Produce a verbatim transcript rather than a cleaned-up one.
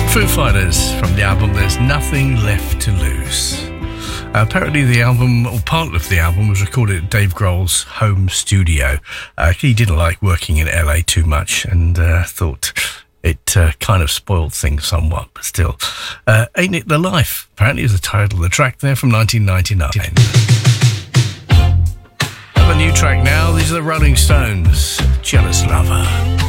Foo Fighters from the album There's Nothing Left to Lose. Uh, apparently the album, or part of the album, was recorded at Dave Grohl's home studio. Uh, he didn't like working in L A too much and uh, thought it uh, kind of spoiled things somewhat, but still. Uh, Ain't It the Life, apparently is the title of the track there from nineteen ninety-nine. A new track now, these are the Rolling Stones, Jealous Lover.